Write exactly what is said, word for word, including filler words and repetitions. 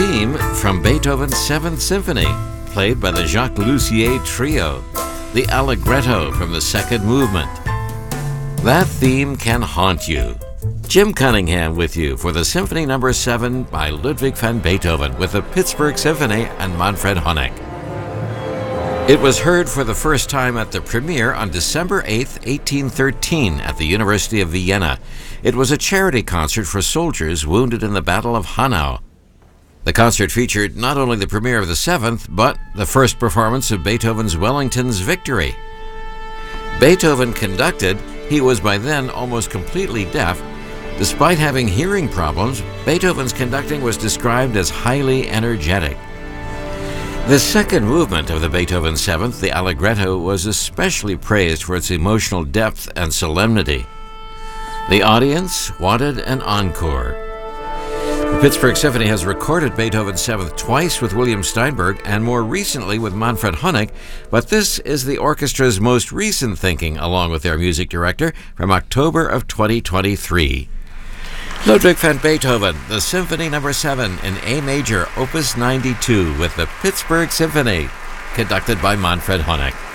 theme from Beethoven's Seventh Symphony, played by the Jacques Lussier Trio, the Allegretto from the second movement. That theme can haunt you. Jim Cunningham with you for the Symphony Number seven by Ludwig van Beethoven with the Pittsburgh Symphony and Manfred Honeck. It was heard for the first time at the premiere on December eighth, eighteen thirteen at the University of Vienna. It was a charity concert for soldiers wounded in the Battle of Hanau. The concert featured not only the premiere of the Seventh, but the first performance of Beethoven's Wellington's Victory. Beethoven conducted. He was by then almost completely deaf. Despite having hearing problems, Beethoven's conducting was described as highly energetic. The second movement of the Beethoven Seventh, the Allegretto, was especially praised for its emotional depth and solemnity. The audience wanted an encore. The Pittsburgh Symphony has recorded Beethoven's Seventh twice with William Steinberg and more recently with Manfred Honeck, but this is the orchestra's most recent thinking, along with their music director, from October of twenty twenty-three. Ludwig van Beethoven, the Symphony Number seven in A Major, Opus ninety-two, with the Pittsburgh Symphony, conducted by Manfred Honeck.